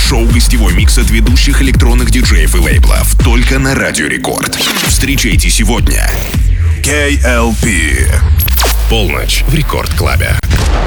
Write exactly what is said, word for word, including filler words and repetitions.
Шоу-гостевой микс от ведущих электронных диджеев и лейблов. Только на Радио Рекорд. Встречайте сегодня кей эл пи. Полночь в Рекорд Клабе.